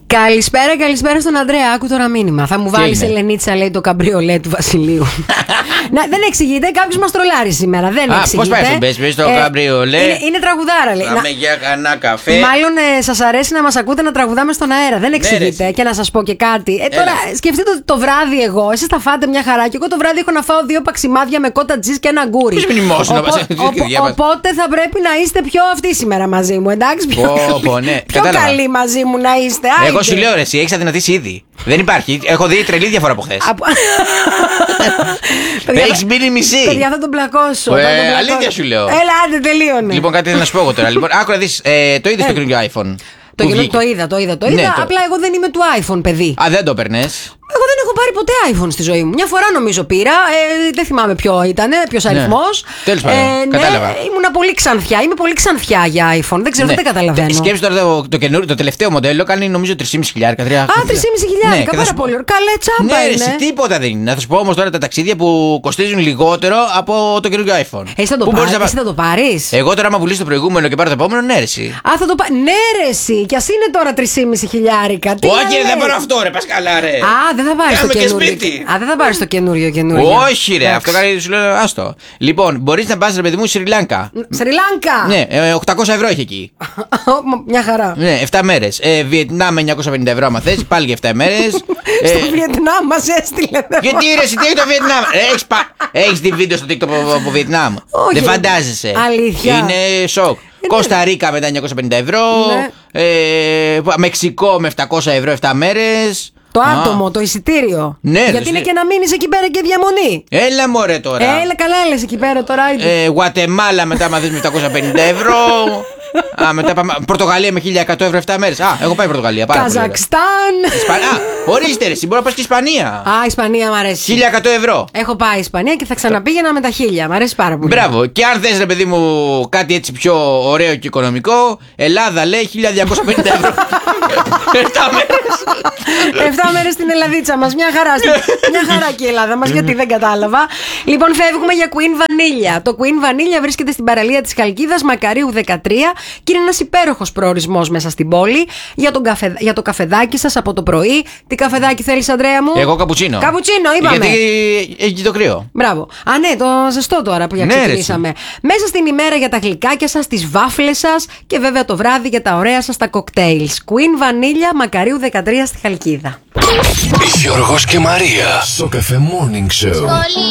Καλησπέρα στον Ανδρέα. Άκου τώρα μήνυμα. Θα μου βάλει Ελενίτσα, λέει, το καμπριολέ του Βασιλείου. Δεν εξηγείται, κάποιο μα τρολάρει σήμερα. Δεν εξηγείται. Πώς πάει στον πες το καμπριολέ? Είναι τραγουδάρα, λέει. Πάμε για κανένα καφέ. Μάλλον σας αρέσει να μας ακούτε να τραγουδάμε στον αέρα. Δεν εξηγείται. Και να σας πω και κάτι. Τώρα σκεφτείτε ότι το βράδυ εγώ, εσείς τα φάτε μια χαρά. Και εγώ το βράδυ έχω να φάω 2 παξιμάδια με κότα τζις και ένα γκούρι. Οπότε θα πρέπει να είστε πιο αυτοί σήμερα μαζί μου, εντάξει? Πιο καλοί μαζί μου να είστε. Εγώ σου λέω, ρε, εσύ έχεις αδυνατήσει ήδη. Δεν υπάρχει. Έχω δει τρελή διαφορά από χθες. Έχεις μείνει μισή. Παιδιά, θα τον πλακώσω. Αλήθεια σου λέω. Έλα, άντε, τελείωνε. Λοιπόν, κάτι θέλω να σου πω εγώ τώρα. Λοιπόν, άκου να δεις, το είδες το καινούργιο iPhone? Το είδα. Απλά εγώ δεν είμαι του iPhone, παιδί. Δεν το παίρνες? Εγώ δεν έχω πάρει ποτέ iPhone στη ζωή μου. Μια φορά νομίζω πήρα. Δεν θυμάμαι ποιο ήταν, ποιος αριθμός. Τέλος πάντων. Κατάλαβα. Ήμουνα πολύ ξανθιά. Είμαι πολύ ξανθιά για iPhone. Δεν ξέρω, δεν καταλαβαίνω. Σκέψου τώρα το τελευταίο μοντέλο κάνει νομίζω 3.500. 3.500. Πάρα πολύ ωραίο. Καλέ τσάμπα είναι. Ναι, τίποτα δεν είναι. Να σου πω όμως τώρα τα ταξίδια που κοστίζουν λιγότερο από το καινούργιο iPhone. Εσύ θα το πάρεις? Εγώ τώρα, άμα πουλήσω το προηγούμενο και πάρω το επόμενο, ναι, ρεσί. Θα το πάρει. Ναι, ρεσί. Κι ας είναι τώρα 3.500. Όχι, δεν πάρω αυτό, ρε, πας καλά, ρε. Δεν θα πάρεις το καινούριο. Δεν θα πάρεις το καινούριο. Όχι, ρε, αυτό κάνει, σου λέω, άστο. Λοιπόν, μπορείς να πας, ρε παιδί μου, Σρι Λάνκα. Σρι Λάνκα! Ναι, 800 ευρώ έχει εκεί. Μια χαρά. Ναι, 7 μέρες. Βιετνάμ 950 ευρώ, άμα θες, πάλι για 7 μέρες. Στο Βιετνάμ μας έστειλε. Γιατί ρε, τι έχει το Βιετνάμ? Έχεις δει βίντεο στο TikTok από Βιετνάμ? Δεν φαντάζεσαι. Αλήθεια. Είναι σοκ. Κώστα Ρίκα με τα 950 ευρώ. Μεξικό με 700 ευρώ 7 μέρες. Το άτομο, το εισιτήριο. Ναι, γιατί είναι και να μείνεις εκεί πέρα και διαμονή. Έλα μωρέ τώρα. Έλα, καλά λες εκεί πέρα τώρα. Γουατεμάλα μετά με 750 ευρώ. Μετά πάμε. Πορτογαλία με 1.100 ευρώ 7 μέρες. Έχω πάει Πορτογαλία. Καζακστάν. Ορίστε ρε, μπορεί να πας και Ισπανία. Ισπανία μ' αρέσει. 1.100 ευρώ. Έχω πάει Ισπανία και θα ξαναπήγαινα με τα 1.000. Μ' αρέσει πάρα πολύ. Μπράβο. Και αν θες, ρε παιδί μου, κάτι έτσι πιο ωραίο και οικονομικό, Ελλάδα λέει 1.250 ευρώ. 7 μέρες. 7 μέρες στην Ελλαδίτσα μας. Μια χαρά και η Ελλάδα μας, γιατί δεν κατάλαβα. Λοιπόν, φεύγουμε για Queen Vanilla. Το Queen Vanilla βρίσκεται στην παραλία της Χαλκίδας, Μακαρίου 13, και είναι ένας υπέροχος προορισμός μέσα στην πόλη για το καφεδάκι σας από το πρωί. Τι καφεδάκι θέλεις, Ανδρέα μου? Εγώ καπουτσίνο. Καπουτσίνο, είπαμε. Γιατί έχει το κρύο. Μπράβο. Ναι, το ζεστό τώρα που ξεκινήσαμε. Μέσα στην ημέρα για τα γλυκάκια σας, τις βάφλες σας, και βέβαια το βράδυ για τα ωραία σας τα κοκτέιλς. Queen Vanilla, Μακαρίου 13 στη Χαλκίδα. Γιώργος και Μαρία στο Cafe Morning Show.